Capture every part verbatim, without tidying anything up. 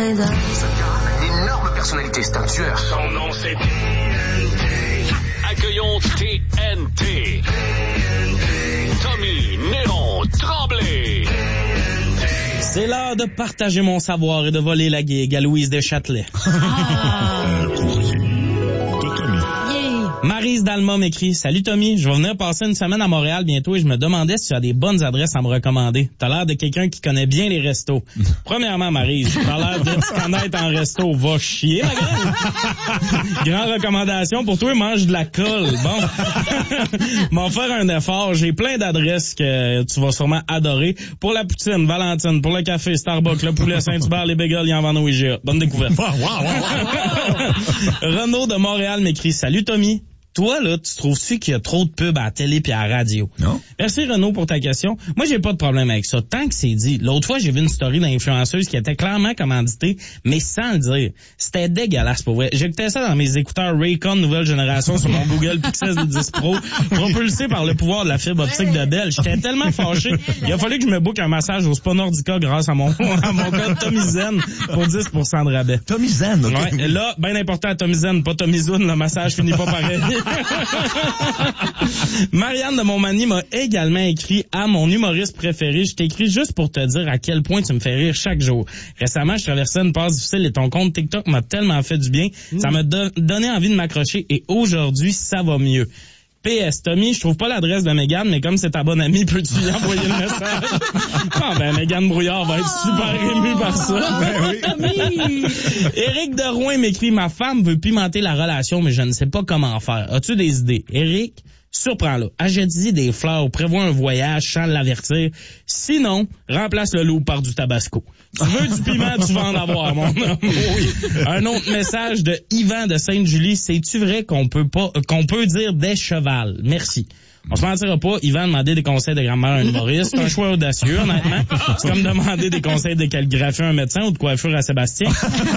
ride. Ce gars a une énorme personnalité, c'est un tueur. Son nom c'est T N T. Accueillons T N T. Tommy Néron Tremblay. C'est l'heure de partager mon savoir et de voler la gigue à Louise Deschâtelet. Ah. Maryse Dalma m'écrit « Salut Tommy, je vais venir passer une semaine à Montréal bientôt et je me demandais si tu as des bonnes adresses à me recommander. T'as l'air de quelqu'un qui connaît bien les restos. » Premièrement, Maryse, t'as l'air de te connaître en resto. Va chier, ma grande. Grande recommandation pour toi, mange de la colle. Bon, m'en faire un effort. J'ai plein d'adresses que tu vas sûrement adorer. Pour la poutine, Valentine, pour le café, Starbucks, le poulet Saint-Hubert, les bagels, il y en vend au I G A. Bonne découverte. Wow, wow, wow. Renaud de Montréal m'écrit « Salut Tommy. Toi, là, tu trouves-tu qu'il y a trop de pubs à la télé puis à la radio? Non. Merci, Renaud, pour ta question. Moi, j'ai pas de problème avec ça. Tant que c'est dit. L'autre fois, j'ai vu une story d'influenceuse qui était clairement commanditée, mais sans le dire. C'était dégueulasse, pour vrai. J'écoutais ça dans mes écouteurs Raycon nouvelle génération sur mon Google Pixel dix Pro, propulsé par le pouvoir de la fibre optique de Dell. J'étais tellement fâché. Il a fallu que je me book un massage au Spa Nordica grâce à mon, à mon code TommyZen pour dix pour cent de rabais. TommyZen, OK. Ouais, là, bien important à TommyZen, pas TommyZoun, le massage finit pas pareil. Marianne de Montmagny m'a également écrit à mon humoriste préféré. Je t'écris juste pour te dire à quel point tu me fais rire chaque jour. Récemment, je traversais une passe difficile et ton compte TikTok m'a tellement fait du bien. Mmh. Ça m'a do- donné envie de m'accrocher et aujourd'hui, ça va mieux. P S. Tommy, je trouve pas l'adresse de Mégane, mais comme c'est ta bonne amie, peux-tu y envoyer le message? Ah ben, Mégane Brouillard va être super émue par ça. Ben oui. Éric de Rouen m'écrit « Ma femme veut pimenter la relation, mais je ne sais pas comment faire. As-tu des idées? » Éric, surprends-le. Achète-y des fleurs, prévois un voyage sans l'avertir. Sinon, remplace le loup par du tabasco. Tu veux du piment, tu vas en avoir, mon homme. Oui. Un autre message de Yvan de Sainte-Julie. Sais-tu vrai qu'on peut pas, qu'on peut dire des chevals? Merci. On se mentira pas, Yvan demandait des conseils de grammaire à un humoriste. C'est un choix audacieux, honnêtement. C'est comme demander des conseils de calligraphie à un médecin ou de coiffure à Sébastien.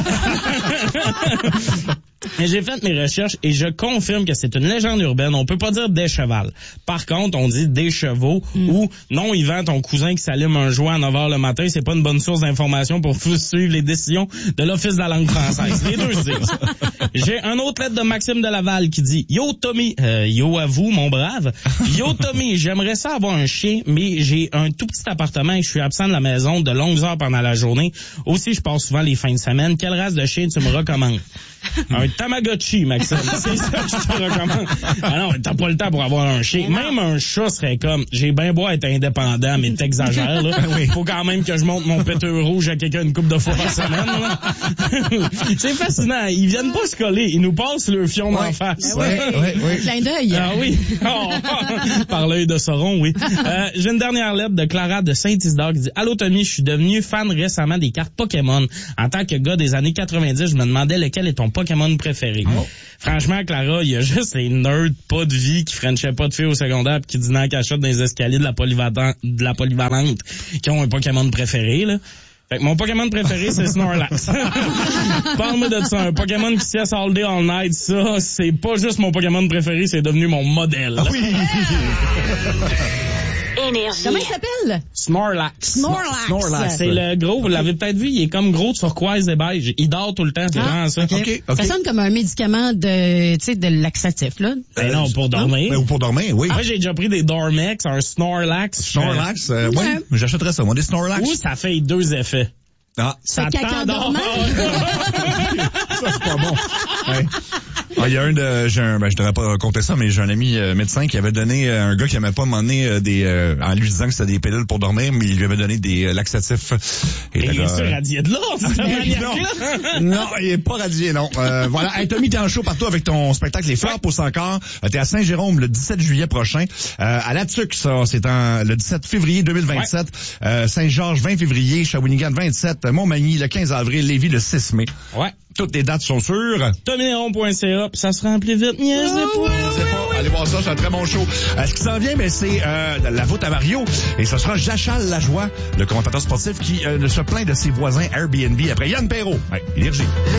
Mais j'ai fait mes recherches et je confirme que c'est une légende urbaine. On peut pas dire des chevals. Par contre, on dit des chevaux mm. ou non, Yvan, ton cousin qui s'allume un joint à neuf heures le matin, c'est pas une bonne source d'information pour suivre les décisions de l'Office de la langue française. Les deux se disent. J'ai un autre lettre de Maxime de Laval qui dit « Yo Tommy, euh, yo à vous, mon brave. Yo Tommy, j'aimerais ça avoir un chien, mais j'ai un tout petit appartement et je suis absent de la maison de longues heures pendant la journée. Aussi, je passe souvent les fins de semaine. Quelle race de chien tu me recommandes? » Un Tamagotchi, Maxime. C'est ça que je te recommande. Ah non, t'as pas le temps pour avoir un chien. Même un chat serait comme, j'ai bien beau être indépendant, mais t'exagères, là. Oui. Faut quand même que je monte mon péteux rouge à quelqu'un une couple de fois par semaine, là. C'est fascinant. Ils viennent pas se coller. Ils nous passent le fion d'en face. Oui, oui, oui. Clin d'œil. Ah oui. Oh, par l'œil de Sauron, oui. Euh, j'ai une dernière lettre de Clara de Saint-Isidore qui dit, Allô Tommy, je suis devenu fan récemment des cartes Pokémon. En tant que gars des années quatre-vingt-dix, je me demandais lequel est ton Pokémon préféré. Oh. Franchement, Clara, il y a juste les nerds pas de vie qui frenchaient pas de filles au secondaire pis qui dînaient en cachette dans les escaliers de la, polyvalente, de la polyvalente qui ont un Pokémon préféré, là. Fait que mon Pokémon préféré, c'est Snorlax. Parle-moi de ça. Un Pokémon qui sieste all day, all night, ça, c'est pas juste mon Pokémon préféré, c'est devenu mon modèle. Ah oui! Énergie. Comment il s'appelle? Snorlax. Snorlax. Snorlax. C'est le gros, vous l'avez peut-être vu, il est comme gros, turquoise et beige. Il dort tout le temps, c'est ah, vraiment ça. Okay. Okay, okay. Ça sonne comme un médicament de, tu sais, de laxatif, là. Ben non, pour dormir. Ben, pour dormir, oui. Moi, j'ai déjà pris des Dormex, un Snorlax. Snorlax, euh, oui. Ouais. J'achèterais ça, moi, des Snorlax. Oui, ça fait deux effets. Ah. Ça t'endort. Ça, c'est pas bon. Ouais. Ah, il y a un de, j'ai un, ben, je devrais pas raconter ça, mais j'ai un ami euh, médecin qui avait donné, euh, un gars qui avait pas demandé euh, des, euh, en lui disant que c'était des pilules pour dormir, mais il lui avait donné des euh, laxatifs. Et il est sûr radié de l'or, c'est non, non, il est pas radié, non. Euh, voilà. Hey, Tommy, t'es en show partout avec ton spectacle Les Fleurs poussent encore. Euh, t'es à Saint-Jérôme le dix-sept juillet prochain. Euh, à La Tuque, ça, c'est en, le dix-sept février deux mille vingt-sept. Ouais. Euh, Saint-Georges, vingt février. Shawinigan, vingt-sept. Montmagny, le quinze avril. Lévis, le six mai. Ouais. Toutes les dates sont sûres. Tommy Néron point C A, ça se remplit vite. Niaisez oh, pas. Niaisez pas. Allez voir ça, c'est un très bon show. Euh, ce qui s'en vient, ben, c'est euh, la voûte à Mario. Et ce sera Jachal Lajoie, le commentateur sportif qui euh, se plaint de ses voisins Airbnb après Yann Perrault. Ouais, énergie.